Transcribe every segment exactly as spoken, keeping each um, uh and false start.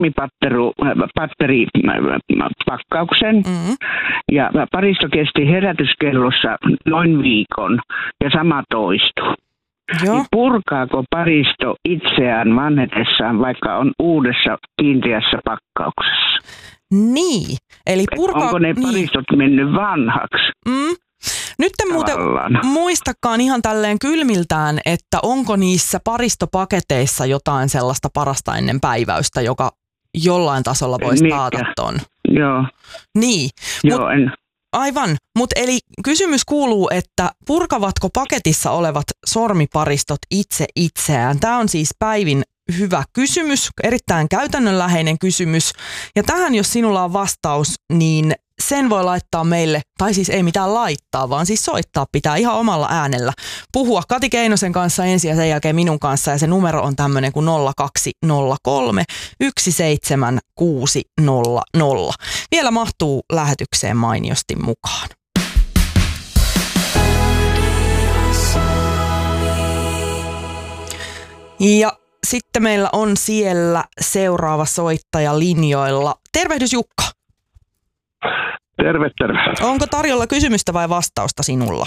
sormipatteripakkauksen Mm-hmm. ja paristo kesti herätyskellossa noin viikon ja sama toistui. Joo. Niin purkaako paristo itseään vanhetessaan, vaikka on uudessa kiinteässä pakkauksessa? Niin. Eli purka... Onko ne paristot niin. mennyt vanhaksi? Mm. Nyt te muuten muistakaan ihan tälleen kylmiltään, että onko niissä paristopaketeissa jotain sellaista parasta ennen päiväystä, joka jollain tasolla voisi taata ton. Joo. Niin. Joo, Mut, en. Aivan, mutta eli kysymys kuuluu, että purkavatko paketissa olevat sormiparistot itse itseään? Tämä on siis Päivin hyvä kysymys, erittäin käytännönläheinen kysymys. Ja tähän, jos sinulla on vastaus, niin sen voi laittaa meille, tai siis ei mitään laittaa, vaan siis soittaa pitää ihan omalla äänellä. Puhua Kati Keinosen kanssa ensin ja sen jälkeen minun kanssa, ja se numero on tämmöinen kuin nolla kaksi nolla kolme yksi seitsemän kuusi nolla nolla. Vielä mahtuu lähetykseen mainiosti mukaan. Ja sitten meillä on siellä seuraava soittaja linjoilla. Tervehdys Jukka. Terve, terve. Onko tarjolla kysymystä vai vastausta sinulla?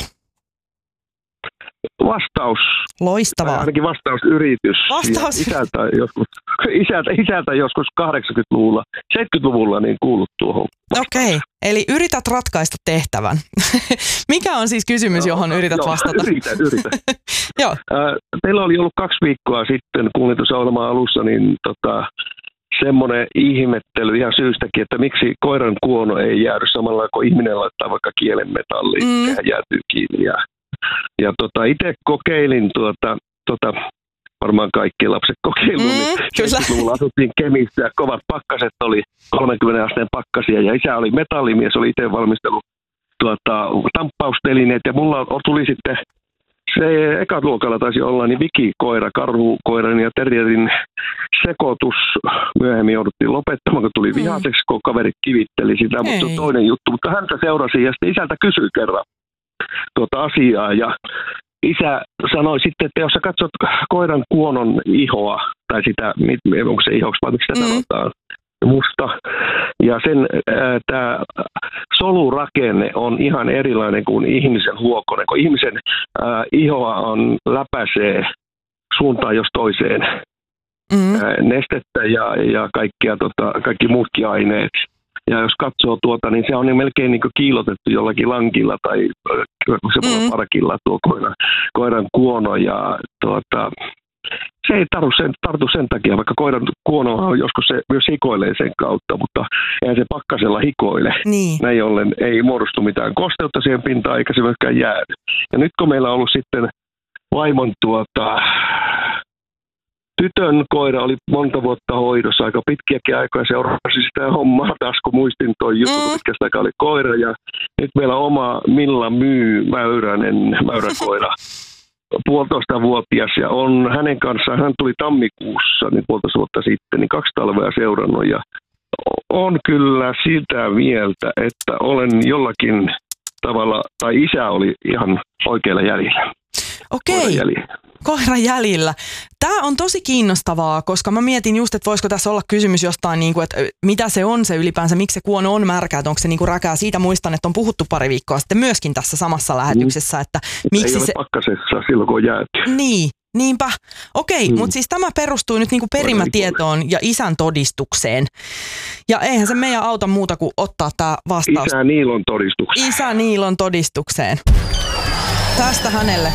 Vastaus. Loistavaa. Ainakin vastausyritys. Vastaus. Isältä joskus, isältä, isältä joskus kahdeksankymmentäluvulla, seitsemänkymmentäluvulla niin kuullut tuohon. Okei, okay. Eli yrität ratkaista tehtävän. Mikä on siis kysymys, johon no, yrität joo, vastata? Yritän, yritän. Joo. Teillä oli ollut kaksi viikkoa sitten, kuulin tuossa ohjelman alussa, niin tota, semmoinen ihmettely ihan syystäkin, että miksi koiran kuono ei jäädy samalla kuin ihminen laittaa vaikka kielen metalliin, mm. sehän jäätyy kiinni. Ja, ja tota, itse kokeilin, tuota, tota, varmaan kaikki lapset kokeilun, mm, niin seitsemänkymmentäluvulla asuttiin Kemissä ja kovat pakkaset oli kolmenkymmenen asteen pakkasia ja isä oli metallimies, oli itse valmistellut tuota, tamppaustelineet ja mulla tuli sitten se ekaluokalla taisi olla niin vikikoira, karhukoiran ja terrierin sekoitus. Myöhemmin jouduttiin lopettamaan, kun tuli vihaseksi, kun kaverit kivitteli sitä, mutta se on toinen juttu. Mutta häntä seurasi ja sitten isältä kysyi kerran tuota asiaa ja isä sanoi sitten, että jos sä katsot koiran kuonon ihoa, tai sitä, onko se ihoksi vai miksi sitä mm. sanotaan, musta. Ja sen tämä solurakenne on ihan erilainen kuin ihmisen huokonen, kun ihmisen ää, ihoa on läpäisee suuntaan jos toiseen mm. ää, nestettä ja, ja kaikkia, tota, kaikki muutkin aineet. Ja jos katsoo tuota, niin se on niin melkein niin kuin kiilotettu jollakin lankilla tai semmoilla mm. parkilla tuo koiran, koiran kuono ja tuota, se ei tartu sen, tartu sen takia, vaikka koiran kuonohan joskus se myös hikoilee sen kautta, mutta eihän se pakkasella hikoile. Niin. Näin ollen ei muodostu mitään kosteutta siihen pintaan, eikä se myöskään jäädy. Ja nyt kun meillä on ollut sitten vaimon tuota, tytön koira oli monta vuotta hoidossa, aika pitkiäkin aikoja seurasi sitä hommaa taas, kun muistin toi juttu, mm. pitkästä aikaa oli koira. Ja nyt meillä on oma Milla Myy Mäyränen, mäyräkoira. puolitoista vuotias ja on hänen kanssaan, hän tuli tammikuussa niin puolitoista vuotta sitten, niin kaksi talvea seurannut ja on kyllä sitä mieltä, että olen jollakin tavalla, tai isä oli ihan oikealla jäljellä. Okei, koiran jäljellä. Koiran jäljellä. Tämä on tosi kiinnostavaa, koska mä mietin just, että voisiko tässä olla kysymys jostain, niin kuin, että mitä se on se ylipäänsä, miksi se kuono on märkää, että onko se niin kuin räkää. Siitä muistan, että on puhuttu pari viikkoa sitten myöskin tässä samassa lähetyksessä, että miksi ei ole se... pakkasessa silloin, kun on jääty. Niin, niinpä. Okei, mm. mutta siis tämä perustuu nyt niin kuin perimätietoon ja isän todistukseen. Ja eihän se meidän auta muuta kuin ottaa tämä vastaus. Isä Niilon todistukseen. Isä Niilon todistukseen. Tästä hänelle.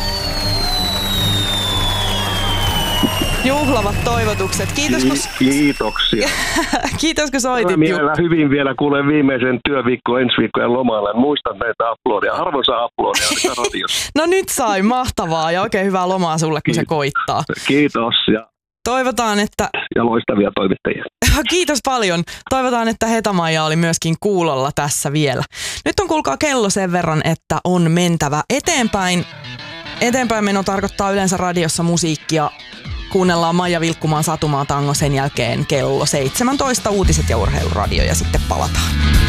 Juhlavat toivotukset. Kiitos, kun... Kiitoksia. Kiitos, kun soitit. Mä mielellä hyvin vielä kuulen viimeisen työviikko, ensi viikko ja lomalla. Muistan näitä aplodeja. Harvoin saa aplodeja radiossa. No nyt sai. Mahtavaa ja oikein hyvää lomaa sulle, kun se koittaa. Kiitos. Ja, toivotaan, että... ja loistavia toimittajia. Kiitos paljon. Toivotaan, että Hetamaija oli myöskin kuulolla tässä vielä. Nyt on kuulkaa kello sen verran, että on mentävä eteenpäin. Eteenpäin meno tarkoittaa yleensä radiossa musiikkia. Kuunnellaan Maija Vilkkumaan Satumaa tango, sen jälkeen kello seitsemäntoista uutiset ja urheiluradio ja sitten palataan.